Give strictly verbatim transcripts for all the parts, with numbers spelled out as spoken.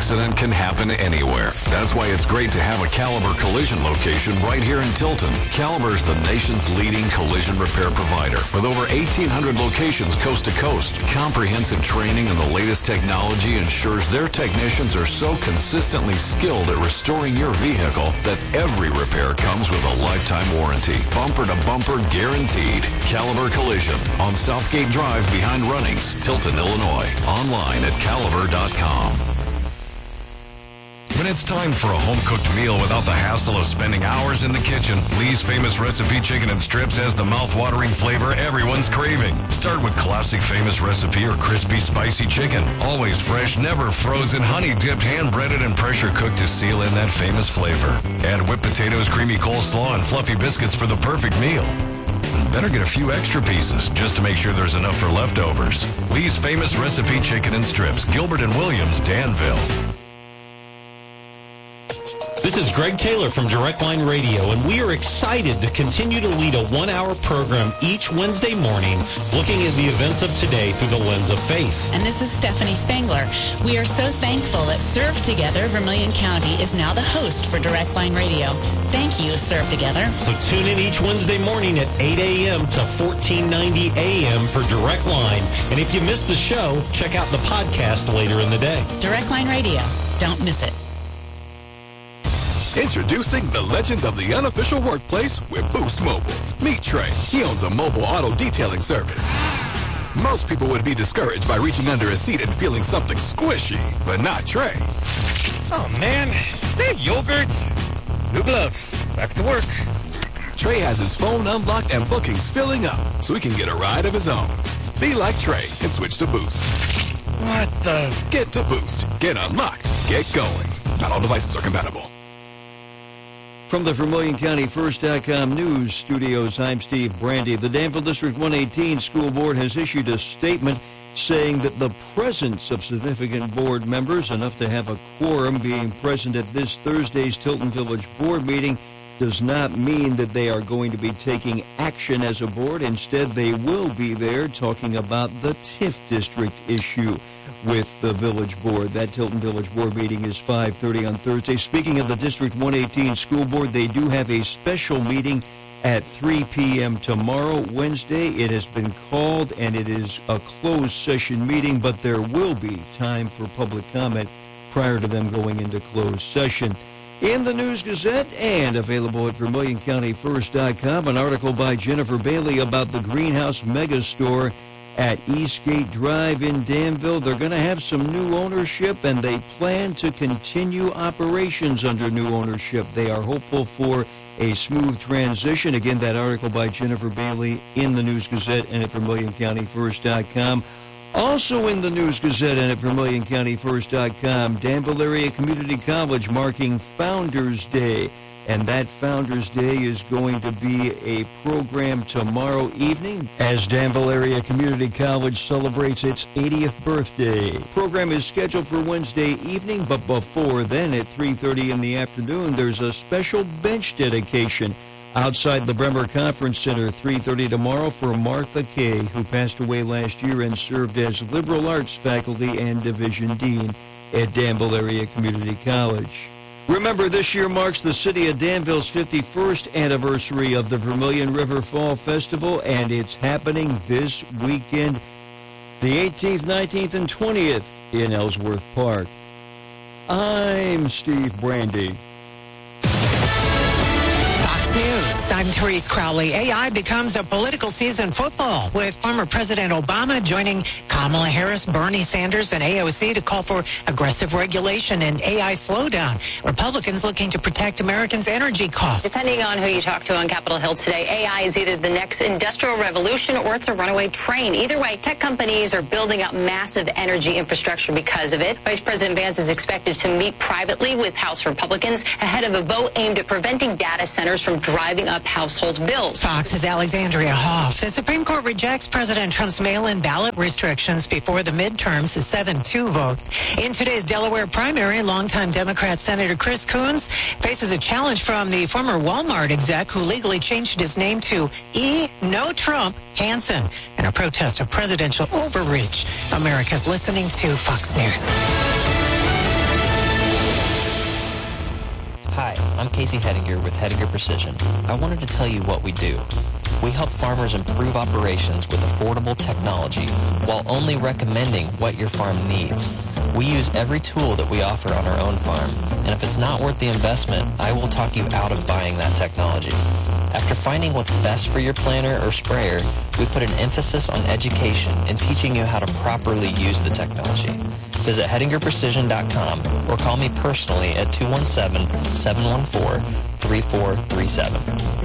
accident can happen anywhere. That's why it's great to have a Caliber Collision location right here in Tilton. Caliber is the nation's leading collision repair provider with over eighteen hundred locations coast to coast. Comprehensive training and the latest technology ensures their technicians are so consistently skilled at restoring your vehicle that every repair comes with a lifetime warranty. Bumper to bumper guaranteed. Caliber Collision on Southgate Drive behind Runnings, Tilton, Illinois. Online at caliber dot com. When it's time for a home-cooked meal without the hassle of spending hours in the kitchen, Lee's Famous Recipe Chicken and Strips has the mouth-watering flavor everyone's craving. Start with classic Famous Recipe or crispy, spicy chicken. Always fresh, never frozen, honey-dipped, hand-breaded, and pressure-cooked to seal in that famous flavor. Add whipped potatoes, creamy coleslaw, and fluffy biscuits for the perfect meal. And better get a few extra pieces just to make sure there's enough for leftovers. Lee's Famous Recipe Chicken and Strips, Gilbert and Williams, Danville. This is Greg Taylor from Direct Line Radio, and we are excited to continue to lead a one-hour program each Wednesday morning looking at the events of today through the lens of faith. And this is Stephanie Spangler. We are so thankful that Serve Together Vermilion County is now the host for Direct Line Radio. Thank you, Serve Together. So tune in each Wednesday morning at eight a.m. to fourteen ninety a.m. for Direct Line. And if you missed the show, check out the podcast later in the day. Direct Line Radio. Don't miss it. Introducing the legends of the unofficial workplace with Boost Mobile. Meet Trey. He owns a mobile auto detailing service. Most people would be discouraged by reaching under a seat and feeling something squishy, but not Trey. Oh man, is that yogurt? New gloves. Back to work. Trey has his phone unlocked and bookings filling up so he can get a ride of his own. Be like Trey and switch to Boost. What the? Get to Boost. Get unlocked. Get going. Not all devices are compatible. From the Vermilion County First dot com News Studios, I'm Steve Brandy. The Danville District one eighteen School Board has issued a statement saying that the presence of significant board members, enough to have a quorum, being present at this Thursday's Tilton Village Board meeting does not mean that they are going to be taking action as a board. Instead, they will be there talking about the TIF district issue with the Village Board. That Tilton Village Board meeting is five thirty on Thursday. Speaking of the District one eighteen School Board, they do have a special meeting at three p.m. tomorrow, Wednesday. It has been called, and it is a closed session meeting, but there will be time for public comment prior to them going into closed session. In the News Gazette and available at Vermilion County First dot com, an article by Jennifer Bailey about the Greenhouse Mega Store at Eastgate Drive in Danville. They're going to have some new ownership, and they plan to continue operations under new ownership. They are hopeful for a smooth transition. Again, that article by Jennifer Bailey in the News Gazette and at Vermilion County First dot com. Also in the News Gazette and at Vermilion County First dot com, Danville Area Community College marking Founders Day. And that Founders Day is going to be a program tomorrow evening as Danville Area Community College celebrates its eightieth birthday. The program is scheduled for Wednesday evening, but before then at three thirty in the afternoon, there's a special bench dedication outside the Bremer Conference Center, three thirty tomorrow, for Martha Kay, who passed away last year and served as liberal arts faculty and division dean at Danville Area Community College. Remember, this year marks the city of Danville's fifty-first anniversary of the Vermilion River Fall Festival, and it's happening this weekend, the eighteenth, nineteenth, and twentieth in Ellsworth Park. I'm Steve Brandy. News. I'm Therese Crowley. A I becomes a political season football, with former President Obama joining Kamala Harris, Bernie Sanders, and A O C to call for aggressive regulation and A I slowdown. Republicans looking to protect Americans' energy costs. Depending on who you talk to on Capitol Hill today, A I is either the next industrial revolution or it's a runaway train. Either way, tech companies are building up massive energy infrastructure because of it. Vice President Vance is expected to meet privately with House Republicans ahead of a vote aimed at preventing data centers from driving up household bills. Fox's Alexandria Hoff. The Supreme Court rejects President Trump's mail-in ballot restrictions before the midterms, a seven two vote. In today's Delaware primary, longtime Democrat Senator Chris Coons faces a challenge from the former Walmart exec who legally changed his name to E. No Trump Hansen in a protest of presidential overreach. America's listening to Fox News. Hi, I'm Casey Hedinger with Hedinger Precision. I wanted to tell you what we do. We help farmers improve operations with affordable technology while only recommending what your farm needs. We use every tool that we offer on our own farm, and if it's not worth the investment, I will talk you out of buying that technology. After finding what's best for your planter or sprayer, we put an emphasis on education and teaching you how to properly use the technology. Visit Hedinger Precision dot com or call me personally at two one seven, seven one four, three four three seven.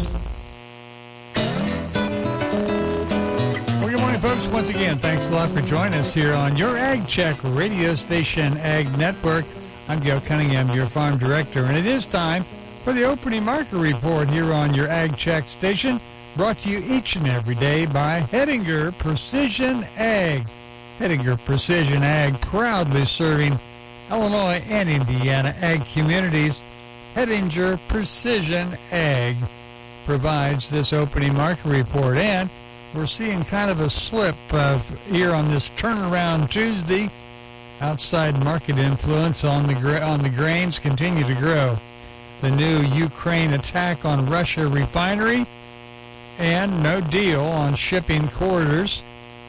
Well, good morning, folks. Once again, thanks a lot for joining us here on your Ag Check radio station, Ag Network. I'm Gil Cunningham, your farm director, and it is time for the opening market report here on your Ag Check station, brought to you each and every day by Hedinger Precision Ag. Hedinger Precision Ag, proudly serving Illinois and Indiana ag communities. Hedinger Precision Ag provides this opening market report, and we're seeing kind of a slip uh, here on this turnaround Tuesday. Outside market influence on the gra- on the grains continue to grow. The new Ukraine attack on Russia refinery, and no deal on shipping corridors,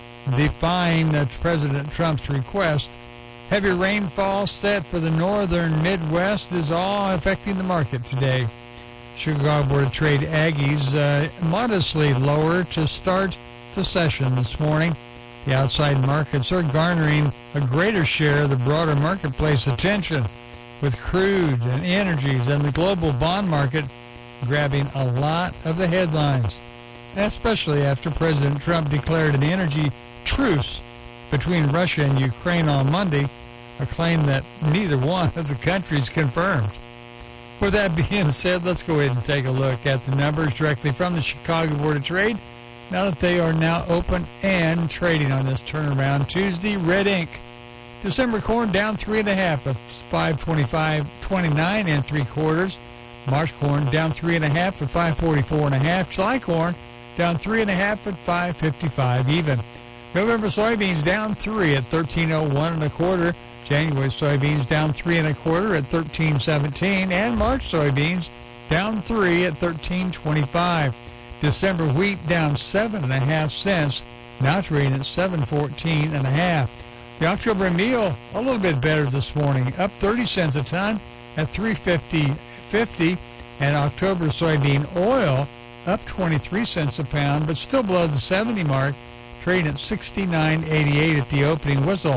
defying uh, President Trump's request. Heavy rainfall set for the northern Midwest is all affecting the market today. Chicago Board of Trade Aggies uh, modestly lower to start the session this morning. The outside markets are garnering a greater share of the broader marketplace attention, with crude and energies and the global bond market grabbing a lot of the headlines, especially after President Trump declared an energy truce between Russia and Ukraine on Monday, a claim that neither one of the countries confirmed. With that being said, let's go ahead and take a look at the numbers directly from the Chicago Board of Trade, now that they are now open and trading on this turnaround Tuesday. Red ink. December corn down three and a half at five twenty-five twenty-nine and three quarters. March corn down three and a half at five forty-four and a half. July corn down three and a half at five fifty-five even. November soybeans down three at thirteen oh one and a quarter. January soybeans down three and a quarter at thirteen seventeen, and March soybeans down three at thirteen twenty-five. December wheat down seven and a half cents, now trading at seven fourteen and a half. The October meal a little bit better this morning, up thirty cents a ton at three fifty fifty, and October soybean oil up twenty-three cents a pound, but still below the seventy mark, trading at sixty-nine eighty-eight at the opening whistle.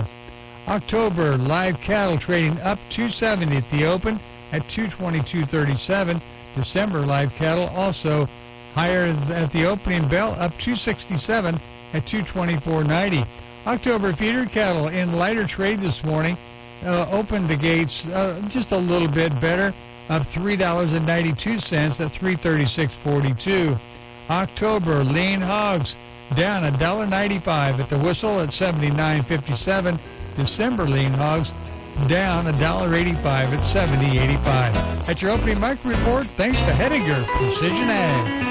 October live cattle trading up two seventy at the open at two twenty-two thirty-seven. December live cattle also higher at the opening bell, up two sixty-seven at two twenty-four ninety. October feeder cattle in lighter trade this morning uh, opened the gates uh, just a little bit better, up three dollars and ninety-two cents at three thirty-six forty-two. October lean hogs down one dollar ninety-five at the whistle at seventy-nine fifty-seven. December lean hogs down one dollar eighty-five at seventy eighty-five. That's your opening market report, thanks to Hedinger Precision Ag.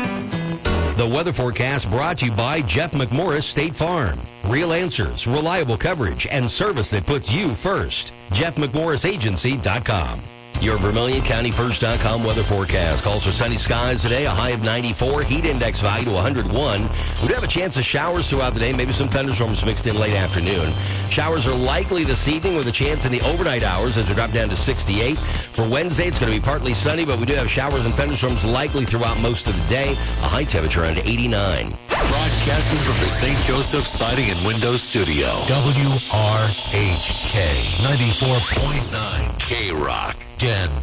The weather forecast brought to you by Jeff McMorris State Farm. Real answers, reliable coverage, and service that puts you first. Jeff McMorris Agency dot com. Your Vermilion County First dot com weather forecast calls for sunny skies today, a high of ninety-four, heat index value to one hundred one. We do have a chance of showers throughout the day, maybe some thunderstorms mixed in late afternoon. Showers are likely this evening with a chance in the overnight hours as we drop down to sixty-eight. For Wednesday, it's going to be partly sunny, but we do have showers and thunderstorms likely throughout most of the day, a high temperature around eighty-nine. Broadcasting from the Saint Joseph Siding and Windows Studio. W R H K ninety-four point nine K Rock, Denver.